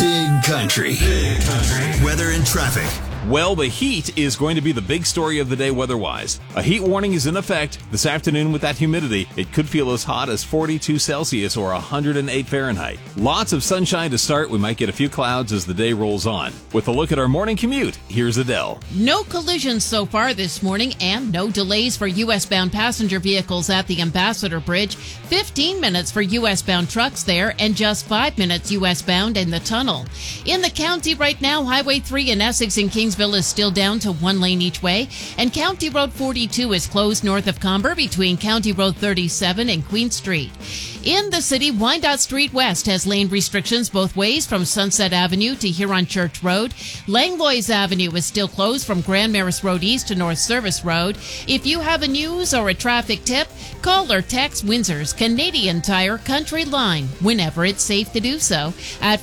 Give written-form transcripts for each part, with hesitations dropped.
Big Country. Weather and traffic. Well, the heat is going to be the big story of the day weather-wise. A heat warning is in effect this afternoon with that humidity. It could feel as hot as 42 Celsius or 108 Fahrenheit. Lots of sunshine to start. We might get a few clouds as the day rolls on. With a look at our morning commute, here's Adele. No collisions so far this morning and no delays for U.S.-bound passenger vehicles at the Ambassador Bridge. 15 minutes for U.S.-bound trucks there and just 5 minutes U.S.-bound in the tunnel. In the county right now, Highway 3 in Essex and Kingsville is still down to one lane each way, and County Road 42 is closed north of Comber between County Road 37 and Queen Street. In the city, Wyandotte Street West has lane restrictions both ways from Sunset Avenue to Huron Church Road. Langlois Avenue is still closed from Grand Maris Road East to North Service Road. If you have a news or a traffic tip, call or text Windsor's Canadian Tire Country Line whenever it's safe to do so at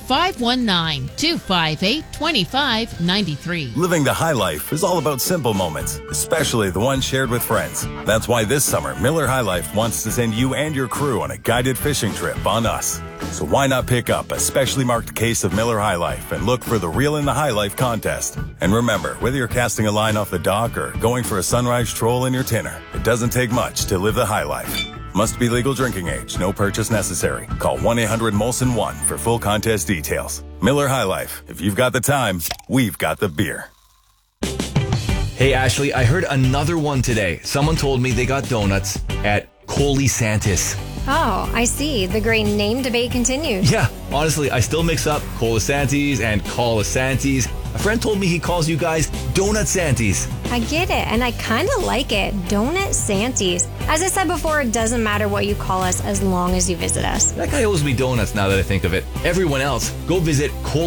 519-258-2593. Living the high life is all about simple moments, especially the ones shared with friends. That's why this summer, Miller High Life wants to send you and your crew on a guided fishing trip on us. So why not pick up a specially marked case of Miller High Life and look for the Reel in the High Life contest. And remember, whether you're casting a line off the dock or going for a sunrise stroll in your tinner, it doesn't take much to live the high life. Must be legal drinking age. No purchase necessary. Call 1-800-MOLSON-1 for full contest details. Miller High Life. If you've got the time, we've got the beer. Hey, Ashley, I heard another one today. Someone told me they got donuts at Colisantis. Oh, I see. The great name debate continues. Yeah, honestly, I still mix up Colisantis and Colisantis. A friend told me he calls you guys Donut Santies. I get it, and I kind of like it. Donut Santies. As I said before, it doesn't matter what you call us as long as you visit us. That guy owes me donuts now that I think of it. Everyone else, go visit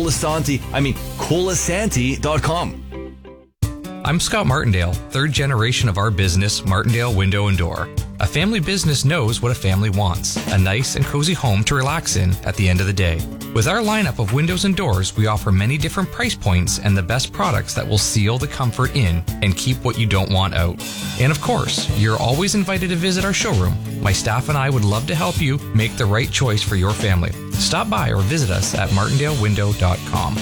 Colisanti.com. I'm Scott Martindale, third generation of our business, Martindale Window and Door. A family business knows what a family wants, a nice and cozy home to relax in at the end of the day. With our lineup of windows and doors, we offer many different price points and the best products that will seal the comfort in and keep what you don't want out. And of course, you're always invited to visit our showroom. My staff and I would love to help you make the right choice for your family. Stop by or visit us at martindalewindow.com.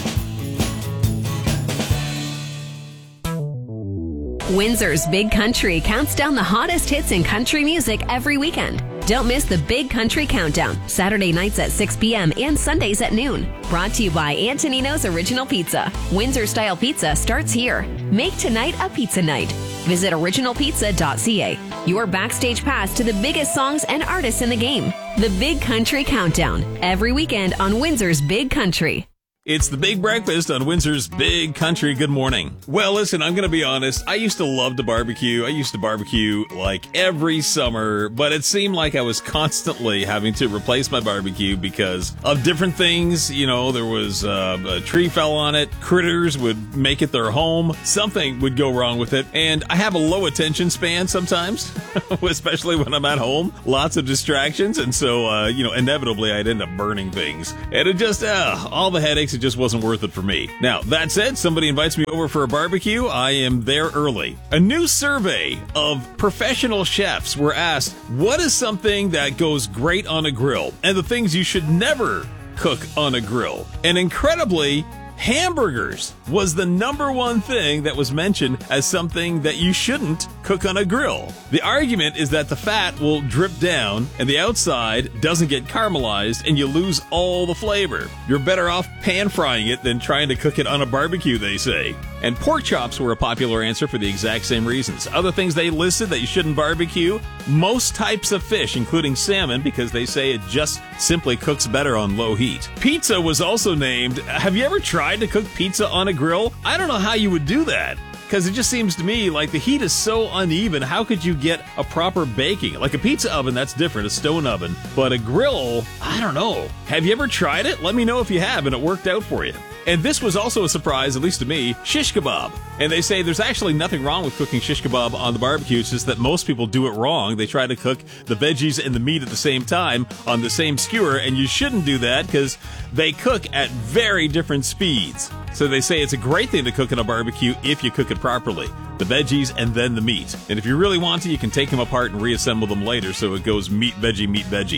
Windsor's Big Country counts down the hottest hits in country music every weekend. Don't miss the Big Country Countdown, Saturday nights at 6 p.m. and Sundays at noon. Brought to you by Antonino's Original Pizza. Windsor-style pizza starts here. Make tonight a pizza night. Visit originalpizza.ca. Your backstage pass to the biggest songs and artists in the game. The Big Country Countdown, every weekend on Windsor's Big Country. It's the Big Breakfast on Windsor's Big Country. Good morning. Well, listen, I'm going to be honest. I used to love to barbecue. I used to barbecue like every summer, but it seemed like I was constantly having to replace my barbecue because of different things. You know, there was a tree fell on it. Critters would make it their home. Something would go wrong with it. And I have a low attention span sometimes, especially when I'm at home. Lots of distractions. And so, inevitably I'd end up burning things. And it just, all the headaches, it just wasn't worth it for me. Now, that said, somebody invites me over for a barbecue, I am there early. A new survey of professional chefs were asked, what is something that goes great on a grill? And the things you should never cook on a grill. And incredibly, hamburgers was the number one thing that was mentioned as something that you shouldn't cook on a grill. The argument is that the fat will drip down and the outside doesn't get caramelized and you lose all the flavor. You're better off pan frying it than trying to cook it on a barbecue, they say. And pork chops were a popular answer for the exact same reasons. Other things they listed that you shouldn't barbecue, most types of fish, including salmon, because they say it just simply cooks better on low heat. Pizza was also named. Have you ever tried to cook pizza on a grill? I don't know how you would do that, because it just seems to me like the heat is so uneven. How could you get a proper baking? Like a pizza oven, that's different, a stone oven. But a grill, I don't know. Have you ever tried it? Let me know if you have and it worked out for you. And this was also a surprise, at least to me, shish kebab. And they say there's actually nothing wrong with cooking shish kebab on the barbecue. It's just that most people do it wrong. They try to cook the veggies and the meat at the same time on the same skewer, and you shouldn't do that because they cook at very different speeds. So they say it's a great thing to cook in a barbecue if you cook it properly. The veggies and then the meat. And if you really want to, you can take them apart and reassemble them later so it goes meat, veggie, meat, veggie.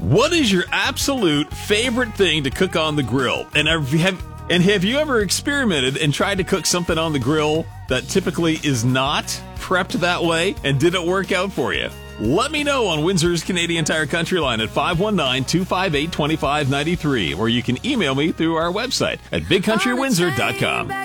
What is your absolute favorite thing to cook on the grill? And have you ever experimented and tried to cook something on the grill that typically is not prepped that way? And did it work out for you? Let me know on Windsor's Canadian Tire Country line at 519-258-2593, or you can email me through our website at bigcountrywindsor.com.